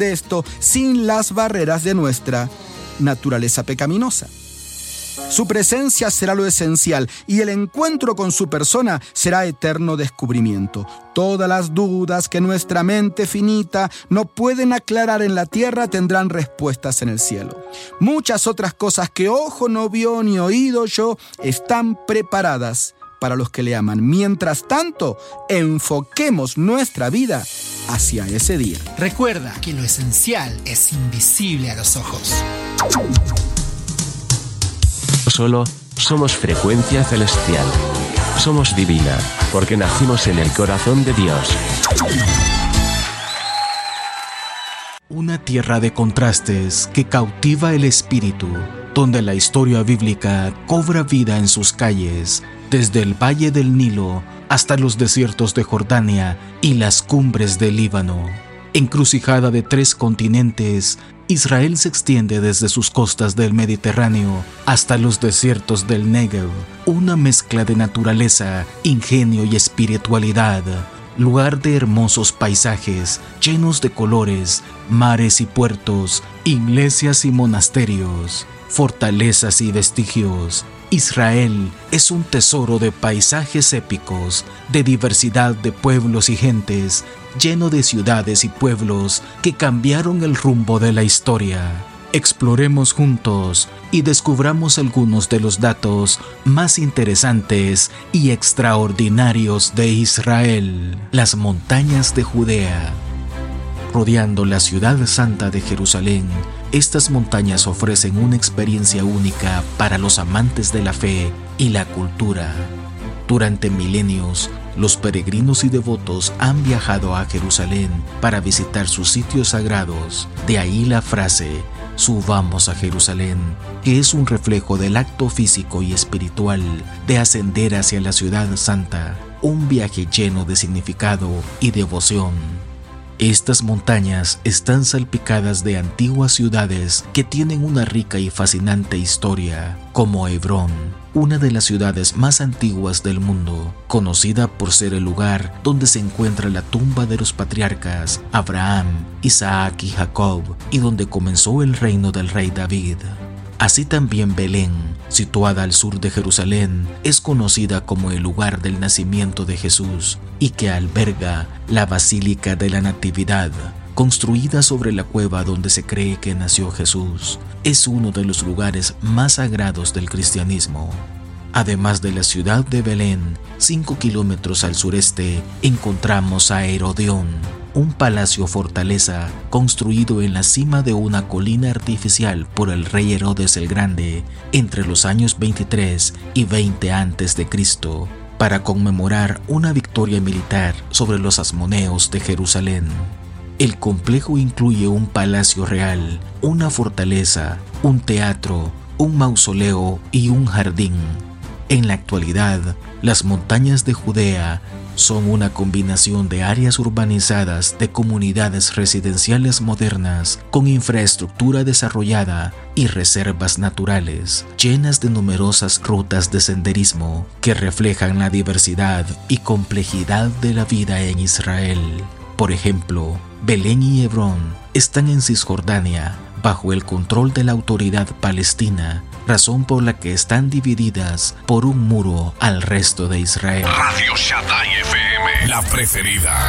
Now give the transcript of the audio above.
de esto sin las barreras de nuestra naturaleza pecaminosa. Su presencia será lo esencial y el encuentro con su persona será eterno descubrimiento. Todas las dudas que nuestra mente finita no pueden aclarar en la tierra tendrán respuestas en el cielo. Muchas otras cosas que ojo no vio ni oído yo están preparadas para los que le aman. Mientras tanto, enfoquemos nuestra vida hacia ese día. Recuerda que lo esencial es invisible a los ojos. Solo somos frecuencia celestial. Somos divina, porque nacimos en el corazón de Dios. Una tierra de contrastes que cautiva el espíritu, donde la historia bíblica cobra vida en sus calles, desde el valle del Nilo hasta los desiertos de Jordania y las cumbres del Líbano. Encrucijada de 3 continentes, Israel se extiende desde sus costas del Mediterráneo hasta los desiertos del Negev, una mezcla de naturaleza, ingenio y espiritualidad, lugar de hermosos paisajes llenos de colores, mares y puertos, iglesias y monasterios, fortalezas y vestigios. Israel es un tesoro de paisajes épicos, de diversidad de pueblos y gentes, lleno de ciudades y pueblos que cambiaron el rumbo de la historia. Exploremos juntos y descubramos algunos de los datos más interesantes y extraordinarios de Israel. Las montañas de Judea. Rodeando la ciudad santa de Jerusalén, estas montañas ofrecen una experiencia única para los amantes de la fe y la cultura. Durante milenios, los peregrinos y devotos han viajado a Jerusalén para visitar sus sitios sagrados. De ahí la frase, subamos a Jerusalén, que es un reflejo del acto físico y espiritual de ascender hacia la ciudad santa, un viaje lleno de significado y devoción. Estas montañas están salpicadas de antiguas ciudades que tienen una rica y fascinante historia, como Hebrón, una de las ciudades más antiguas del mundo, conocida por ser el lugar donde se encuentra la tumba de los patriarcas Abraham, Isaac y Jacob, y donde comenzó el reino del rey David. Así también Belén, situada al sur de Jerusalén, es conocida como el lugar del nacimiento de Jesús y que alberga la Basílica de la Natividad, construida sobre la cueva donde se cree que nació Jesús. Es uno de los lugares más sagrados del cristianismo. Además de la ciudad de Belén, 5 kilómetros al sureste, encontramos a Herodión, un palacio fortaleza construido en la cima de una colina artificial por el rey Herodes el Grande entre los años 23 y 20 a.C., para conmemorar una victoria militar sobre los asmoneos de Jerusalén. El complejo incluye un palacio real, una fortaleza, un teatro, un mausoleo y un jardín. En la actualidad, las montañas de Judea son una combinación de áreas urbanizadas de comunidades residenciales modernas con infraestructura desarrollada y reservas naturales, llenas de numerosas rutas de senderismo que reflejan la diversidad y complejidad de la vida en Israel. Por ejemplo, Belén y Hebrón están en Cisjordania, bajo el control de la autoridad palestina, razón por la que están divididas por un muro al resto de Israel. Radio Shaddai FM, la preferida.